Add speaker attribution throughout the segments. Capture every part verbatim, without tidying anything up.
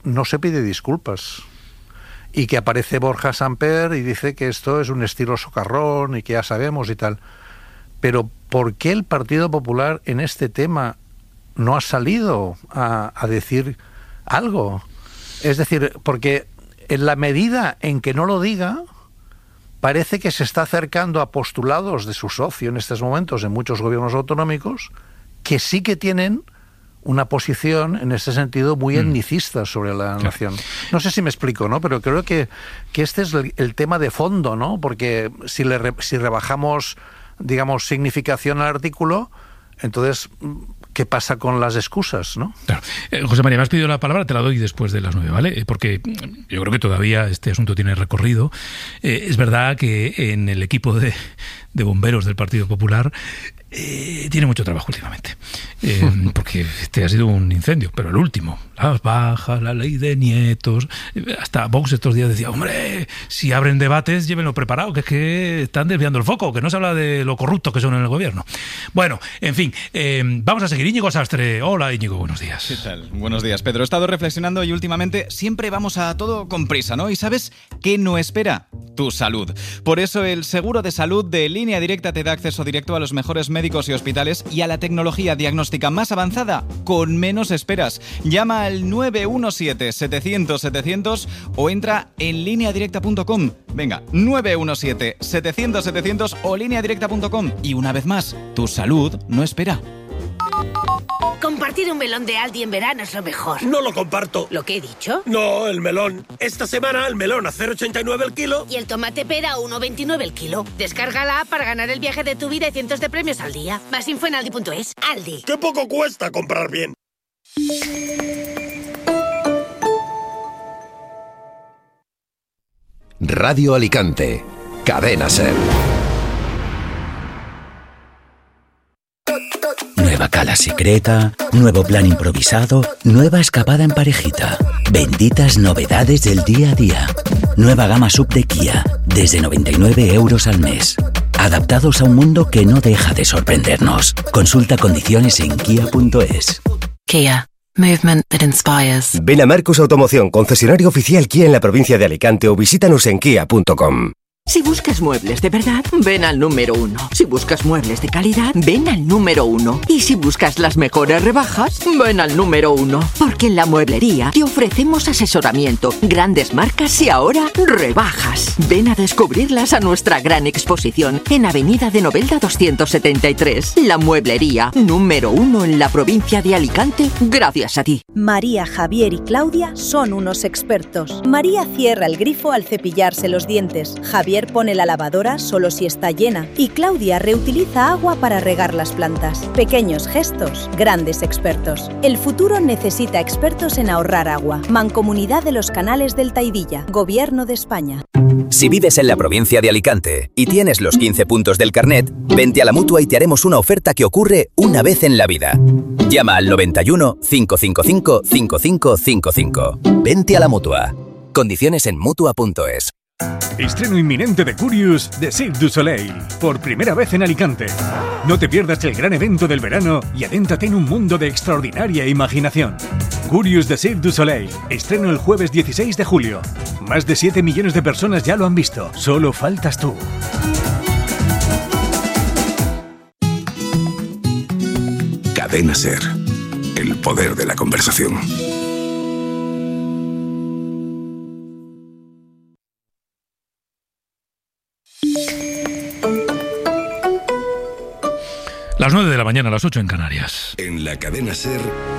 Speaker 1: no se pide disculpas. Y que aparece Borja Samper y dice que esto es un estilo socarrón y que ya sabemos y tal. Pero ¿por qué el Partido Popular en este tema no ha salido a, a decir algo? Es decir, porque en la medida en que no lo diga, parece que se está acercando a postulados de su socio en estos momentos en muchos gobiernos autonómicos que sí que tienen una posición en ese sentido muy etnicista sobre la claro. nación. No sé si me explico, ¿no? Pero creo que, que este es el, el tema de fondo, ¿no? Porque si, le, si rebajamos, digamos, significación al artículo, entonces, ¿qué pasa con las excusas, no?
Speaker 2: Claro. Eh, José María, me has pedido la palabra, te la doy después de las nueve, ¿vale? Porque yo creo que todavía este asunto tiene recorrido. Eh, es verdad que en el equipo de, de bomberos del Partido Popular eh, tiene mucho trabajo últimamente. Eh, porque este ha sido un incendio, pero el último, las bajas, la ley de nietos, hasta Vox estos días decía, hombre, si abren debates, llévenlo preparado, que es que están desviando el foco, que no se habla de lo corruptos que son en el gobierno. Bueno, en fin, eh, vamos a seguir. Íñigo Sastre. Hola, Íñigo, buenos días.
Speaker 3: ¿Qué tal? Buenos días, Pedro. He estado reflexionando y últimamente siempre vamos a todo con prisa, ¿no? ¿Y sabes qué no espera? Tu salud. Por eso el seguro de salud de Línea Directa te da acceso directo a los mejores médicos y hospitales y a la tecnología diagnóstica más avanzada con menos esperas. Llama al nueve uno siete, setecientos, setecientos o entra en línea directa punto com. Venga, nueve uno siete, setecientos, setecientos o línea directa punto com. Y una vez más, tu salud no espera.
Speaker 4: Compartir un melón de Aldi en verano es lo mejor.
Speaker 5: No lo comparto.
Speaker 4: ¿Lo que he dicho?
Speaker 5: No, el melón. Esta semana el melón a cero coma ochenta y nueve el kilo.
Speaker 4: Y el tomate pera a uno coma veintinueve el kilo. Descarga la app para ganar el viaje de tu vida y cientos de premios al día. Más info en aldi punto es. Aldi.
Speaker 5: ¡Qué poco cuesta comprar bien!
Speaker 6: Radio Alicante. Cadena SER.
Speaker 7: Nueva cala secreta, nuevo plan improvisado, nueva escapada en parejita. Benditas novedades del día a día. Nueva gama sub de Kia, desde noventa y nueve euros al mes. Adaptados a un mundo que no deja de sorprendernos. Consulta condiciones en kia punto es.
Speaker 8: Kia. Movement that inspires.
Speaker 6: Ven a Marcos Automoción, concesionario oficial Kia en la provincia de Alicante o visítanos en kia punto com.
Speaker 9: Si buscas muebles de verdad, ven al número uno. Si buscas muebles de calidad, ven al número uno. Y si buscas las mejores rebajas, ven al número uno. Porque en la mueblería te ofrecemos asesoramiento, grandes marcas y ahora rebajas. Ven a descubrirlas a nuestra gran exposición en Avenida de Novelda doscientos setenta y tres. La mueblería, número uno en la provincia de Alicante, gracias a ti.
Speaker 10: María, Javier y Claudia son unos expertos. María cierra el grifo al cepillarse los dientes. Javier pone la lavadora solo si está llena y Claudia reutiliza agua para regar las plantas. Pequeños gestos, grandes expertos. El futuro necesita expertos en ahorrar agua. Mancomunidad de los Canales del Taidilla, Gobierno de España.
Speaker 11: Si vives en la provincia de Alicante y tienes los quince puntos del carnet, vente a la Mutua y te haremos una oferta que ocurre una vez en la vida. Llama al noventa y uno, cinco cinco cinco, cinco cinco cinco cinco. Vente a la Mutua. Condiciones en mutua punto es.
Speaker 12: Estreno inminente de Curious de Cirque du Soleil, por primera vez en Alicante. No te pierdas el gran evento del verano y adéntrate en un mundo de extraordinaria imaginación. Curious de Cirque du Soleil, estreno el jueves dieciséis de julio. Más de siete millones de personas ya lo han visto, solo faltas tú.
Speaker 13: Cadena SER, el poder de la conversación.
Speaker 2: Las nueve de la mañana, las ocho en Canarias.
Speaker 13: En la Cadena SER,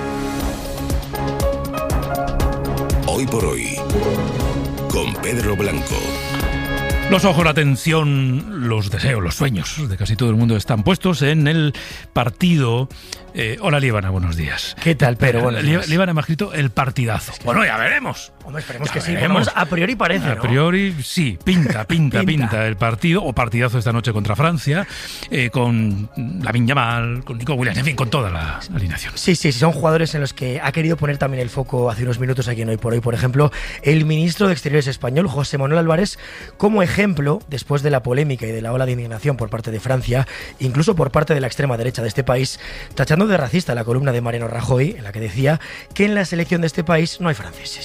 Speaker 13: Hoy por Hoy, con Pedro Blanco.
Speaker 2: Los ojos, la atención, los deseos, los sueños de casi todo el mundo están puestos en el partido. Eh, hola, Líbana, buenos días.
Speaker 14: ¿Qué tal, Pedro? Buenos días.
Speaker 2: Líbana me ha escrito el partidazo. Es que bueno, ya veremos.
Speaker 14: Hombre, esperemos
Speaker 2: ya
Speaker 14: que
Speaker 2: veremos.
Speaker 14: sí. Por lo menos a priori parece,
Speaker 2: A
Speaker 14: ¿no?
Speaker 2: priori, sí. Pinta, pinta, pinta, pinta el partido. O partidazo esta noche contra Francia, eh, con Lamine Yamal, con Nico Williams, en fin, con toda la alineación.
Speaker 14: Sí, sí, sí, son jugadores en los que ha querido poner también el foco hace unos minutos aquí en Hoy por Hoy. Por ejemplo, el ministro de Exteriores español, José Manuel Álvarez, como ejemplo, después de la polémica y de la ola de indignación por parte de Francia, incluso por parte de la extrema derecha de este país, tachando de racista la columna de Mariano Rajoy, en la que decía que en la selección de este país no hay franceses.